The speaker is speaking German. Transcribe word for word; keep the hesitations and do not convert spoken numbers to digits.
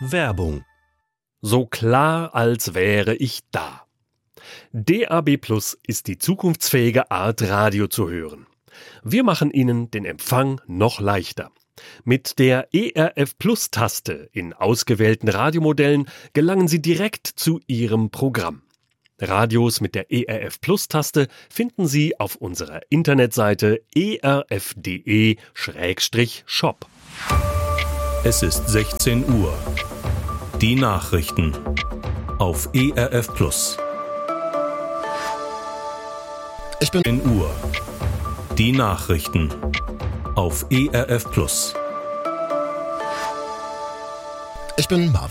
Werbung. So klar, als wäre ich da. D A B Plus ist die zukunftsfähige Art, Radio zu hören. Wir machen Ihnen den Empfang noch leichter. Mit der E R F Plus-Taste in ausgewählten Radiomodellen gelangen Sie direkt zu Ihrem Programm. Radios mit der E R F Plus-Taste finden Sie auf unserer Internetseite e r f punkt d e slash shop. Es ist sechzehn Uhr. Die Nachrichten auf E R F Plus. Ich bin zehn Uhr. Die Nachrichten auf E R F Plus. Ich bin Marvin.